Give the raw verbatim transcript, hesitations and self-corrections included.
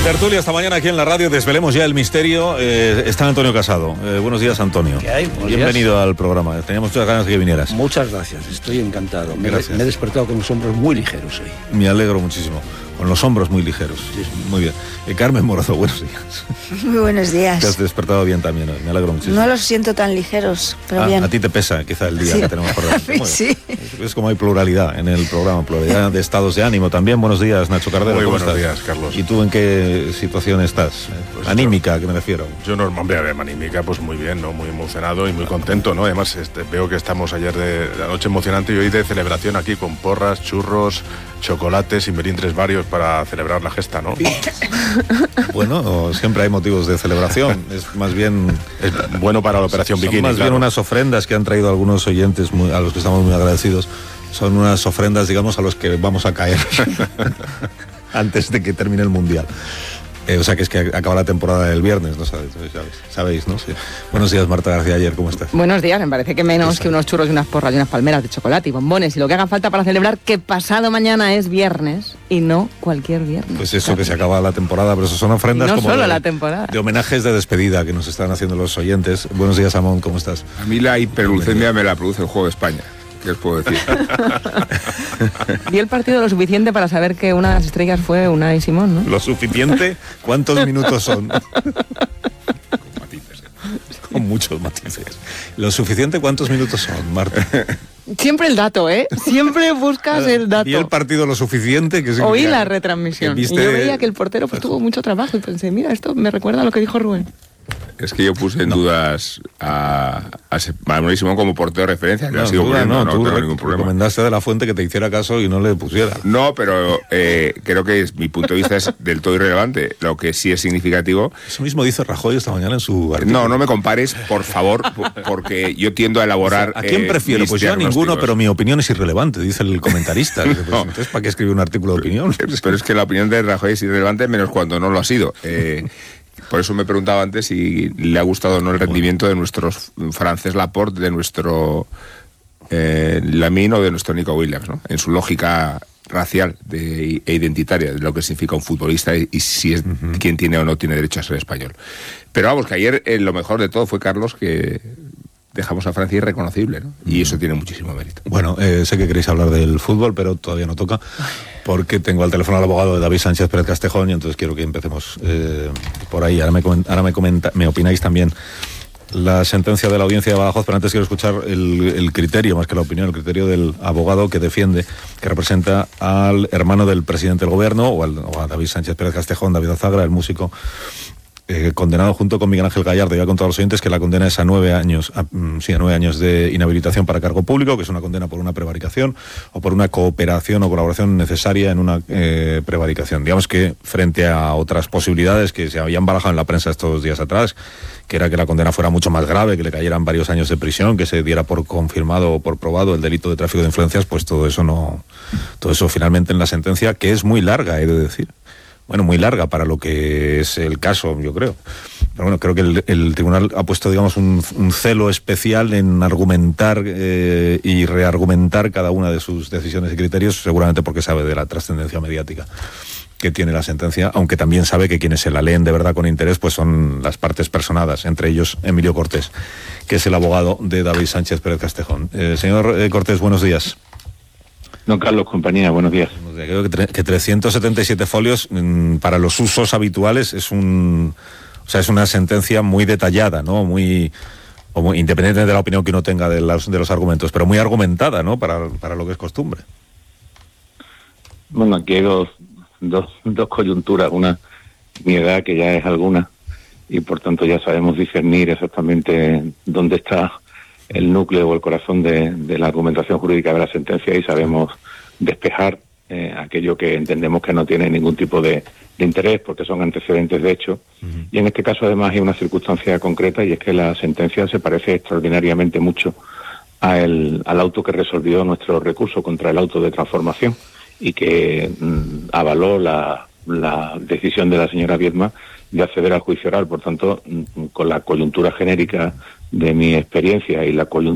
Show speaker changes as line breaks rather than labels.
tertulia esta mañana aquí en la radio, desvelemos ya el misterio. Eh, está Antonio Casado. Eh, buenos días, Antonio.
¿Qué hay? Buenos
Bienvenido
días.
al programa. Teníamos muchas ganas de que vinieras.
Muchas gracias, estoy encantado. Me,
Gracias.
me he despertado con los hombros muy ligeros hoy.
Me alegro muchísimo. Con los hombros muy ligeros.
Sí, sí.
Muy bien. Eh, Carmen Morazo, buenos días.
Muy buenos días.
Te has despertado bien también hoy. Me alegro muchísimo.
No los siento tan ligeros, pero
Ah,
bien.
a ti te pesa quizá el día
Sí.
que tenemos por delante.
A mí
Bueno,
sí.
Es, es como hay pluralidad en el programa, pluralidad de estados de ánimo también. Buenos días, Nacho Cardero.
Muy
¿cómo
buenos
estás?
días, Carlos.
¿Y tú en qué situación estás?
Pues
Anímica, que me refiero.
Yo normalmente, a ver, anímica, pues muy bien, ¿no? Muy emocionado y muy contento, ¿no? Además, este, veo que estamos ayer de, de la noche emocionante y hoy de celebración aquí con porras, churros, chocolates y melindres varios para celebrar la gesta, ¿no?
Bueno, siempre hay motivos de celebración. Es más bien...
Es bueno para la operación
Son
bikini,
más
claro.
bien unas ofrendas que han traído algunos oyentes muy- a los que estamos muy agradecidos. Son unas ofrendas, digamos, a los que vamos a caer antes de que termine el Mundial. Eh, o sea que es que acaba la temporada el viernes, ¿no sabéis? ¿Sabéis, ¿Sabéis no? Sí. Buenos días, Marta García Ayer, ¿cómo estás?
Buenos días, me parece que menos
Esa.
que unos churros y unas porras y unas palmeras de chocolate y bombones y lo que haga falta para celebrar que pasado mañana es viernes y no cualquier viernes.
Pues eso, que se acaba la temporada, pero eso son ofrendas
Y no
como
solo
de,
la temporada.
de homenajes de despedida que nos están haciendo los oyentes. Buenos días, Amón, ¿cómo estás?
A mí la hiperglucemia me la produce el juego de España. ¿Qué os puedo decir?
Vi el partido lo suficiente para saber que una de las estrellas fue Unai Simón, ¿no?
Lo suficiente, ¿cuántos minutos son? Con muchos matices. Lo suficiente, ¿cuántos minutos son, Marta?
Siempre el dato, ¿eh? Siempre buscas el dato.
Y el partido lo suficiente que significa
Oí la
que
retransmisión
viste-
y yo veía que el portero pues tuvo mucho trabajo y pensé, mira, esto me recuerda a lo que dijo Rubén.
Es que yo puse en dudas a, a Se- a Manuel Simón como portero de referencia, que
No,
ha sido
duda,
poniendo,
no,
no,
tú
tengo
re-
ningún problema.
recomendaste de la fuente que te hiciera caso y no le pusiera.
No, pero eh, creo que es, mi punto de vista es del todo irrelevante. Lo que sí es significativo...
Eso mismo dice Rajoy esta mañana en su artículo.
No, no me compares, por favor, po- porque yo tiendo a elaborar...
¿A quién
eh,
prefiero?
mis
Pues yo a ninguno,
diagnósticos.
pero mi opinión es irrelevante, dice el comentarista. Dice, pues,
No.
entonces, ¿para qué escribe un artículo de opinión?
Pero es que la opinión de Rajoy es irrelevante menos cuando no lo ha sido. Eh, por eso me preguntaba antes si le ha gustado o no el rendimiento de nuestro francés Laporte, de nuestro eh, Lamine o de nuestro Nico Williams, ¿no? En su lógica racial de, e identitaria de lo que significa un futbolista y, y si es uh-huh. quién tiene o no tiene derecho a ser español. Pero vamos, que ayer eh, lo mejor de todo fue, Carlos, que dejamos a Francia irreconocible, ¿no? Y eso tiene muchísimo mérito.
Bueno, eh, sé que queréis hablar del fútbol, pero todavía no toca, porque tengo al teléfono al abogado de David Sánchez Pérez Castejón y entonces quiero que empecemos eh, por ahí. Ahora me, coment- ahora me, comenta- me opináis también la sentencia de la audiencia de Badajoz, pero antes quiero escuchar el, el criterio, más que la opinión, el criterio del abogado que defiende, que representa al hermano del presidente del gobierno, o, al, o a David Sánchez Pérez Castejón, David Azagra, el músico, Eh, condenado junto con Miguel Ángel Gallardo. Ya con todos los oyentes que la condena es a nueve años, a, sí, a nueve años de inhabilitación para cargo público, que es una condena por una prevaricación o por una cooperación o colaboración necesaria en una eh, prevaricación. Digamos que frente a otras posibilidades que se habían barajado en la prensa estos días atrás, que era que la condena fuera mucho más grave, que le cayeran varios años de prisión, que se diera por confirmado o por probado el delito de tráfico de influencias, pues todo eso no, todo eso finalmente en la sentencia, que es muy larga, he de decir. Bueno, muy larga para lo que es el caso, yo creo. Pero bueno, creo que el, el tribunal ha puesto, digamos, un, un celo especial en argumentar eh, y reargumentar cada una de sus decisiones y criterios, seguramente porque sabe de la trascendencia mediática que tiene la sentencia, aunque también sabe que quienes se la leen de verdad con interés pues son las partes personadas, entre ellos Emilio Cortés, que es el abogado de David Sánchez Pérez Castejón. Eh, señor eh, Cortés, buenos días.
Don Carlos, compañía, buenos días.
Creo que, tre- que trescientos setenta y siete folios mmm, para los usos habituales es un, o sea, es una sentencia muy detallada, ¿no? Muy, o muy independiente de la opinión que uno tenga de los, de los argumentos, pero muy argumentada, ¿no? Para, para lo que es costumbre.
Bueno, aquí hay dos, dos, dos coyunturas. Una, mi edad, que ya es alguna, y por tanto ya sabemos discernir exactamente dónde está el núcleo o el corazón de, de la argumentación jurídica de la sentencia y sabemos despejar eh, aquello que entendemos que no tiene ningún tipo de, de interés porque son antecedentes de hecho. Uh-huh. Y en este caso además hay una circunstancia concreta y es que la sentencia se parece extraordinariamente mucho a el, al auto que resolvió nuestro recurso contra el auto de transformación y que mmm, avaló la, la decisión de la señora Viedma de acceder al juicio oral. Por tanto, mmm, con la coyuntura genérica de mi experiencia y la coyuntura